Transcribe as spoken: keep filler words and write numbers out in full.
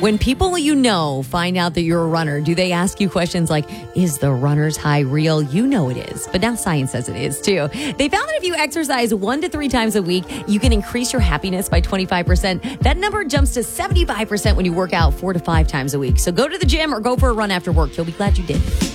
When people you know find out that you're a runner, do they ask you questions like, is the runner's high real? You know it is, but now science says it is too. They found that if you exercise one to three times a week, you can increase your happiness by twenty-five percent. That number jumps to seventy-five percent when you work out four to five times a week. So go to the gym or go for a run after work. You'll be glad you did.